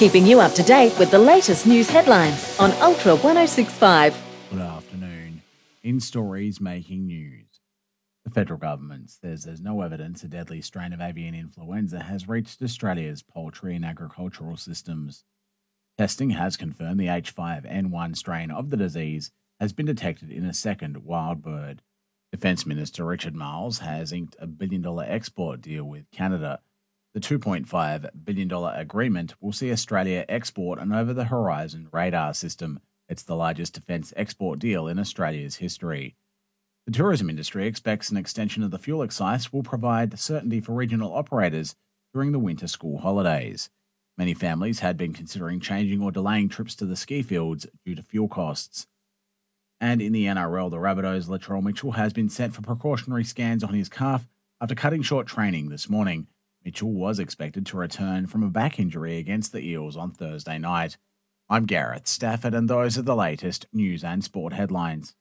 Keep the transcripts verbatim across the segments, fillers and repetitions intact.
keeping you up to date with the latest news headlines on Ultra one oh six point five. Good afternoon. In stories making news, the federal government says there's no evidence a deadly strain of avian influenza has reached Australia's poultry and agricultural systems. Testing has confirmed the H five N one strain of the disease has been detected in a second wild bird. Defence Minister Richard Marles has inked a billion dollar export deal with Canada. The two point five billion dollars agreement will see Australia export an over-the-horizon radar system. It's the largest defence export deal in Australia's history. The tourism industry expects an extension of the fuel excise will provide certainty for regional operators during the winter school holidays. Many families had been considering changing or delaying trips to the ski fields due to fuel costs. And in the N R L, the Rabbitohs' Latrell Mitchell has been sent for precautionary scans on his calf after cutting short training this morning. Mitchell was expected to return from a back injury against the Eels on Thursday night. I'm Gareth Stafford, and those are the latest news and sport headlines.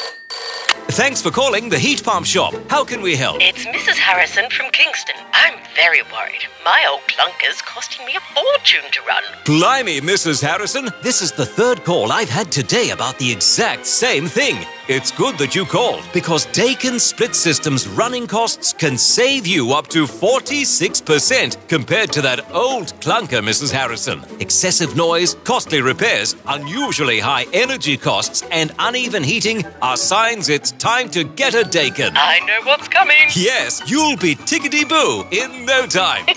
Thanks for calling the Heat Pump Shop. How can we help? It's Missus Harrison from Kingston. I'm very worried. My old clunker's costing me a fortune to run. Blimey, Missus Harrison. This is the third call I've had today about the exact same thing. It's good that you called, because Daikin Split System's running costs can save you up to forty-six percent compared to that old clunker, Missus Harrison. Excessive noise, costly repairs, unusually high energy costs, and uneven heating are signs it's time to get a Daikin. I know what's coming. Yes, you'll be tickety-boo in no time.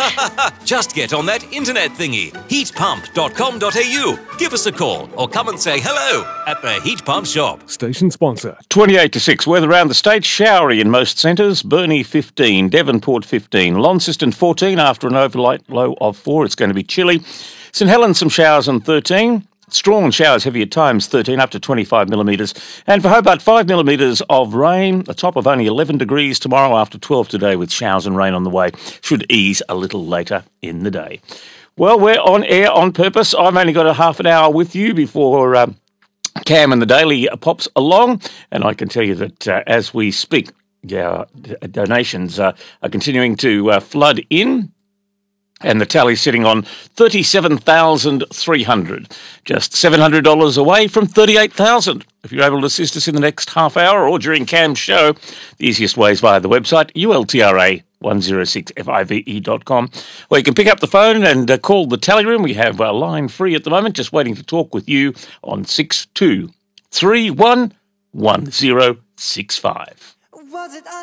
Just get on that internet thingy, heat pump dot com dot a u. Give us a call or come and say hello at the Heat Pump Shop. Station sponsor. twenty-eight to six. Weather around the state. Showery in most centres. Burnie fifteen. Devonport fifteen. Launceston fourteen after an overnight low of four. It's going to be chilly. St Helens some showers on thirteen. Strawn showers heavy at times, thirteen up to twenty-five millimetres. And for Hobart, five millimetres of rain, a top of only eleven degrees tomorrow after twelve today with showers and rain on the way. Should ease a little later in the day. Well, we're on air on purpose. I've only got a half an hour with you before um, Cam and the Daily pops along. And I can tell you that uh, as we speak, yeah, d- donations uh, are continuing to uh, flood in. And the tally's sitting on thirty-seven thousand three hundred dollars, just seven hundred dollars away from thirty-eight thousand dollars. If you're able to assist us in the next half hour or during Cam's show, the easiest way is via the website, U L T R A one oh six five e dot com, or you can pick up the phone and uh, call the tally room. We have a line free at the moment, just waiting to talk with you on six two three one one oh six five. Was it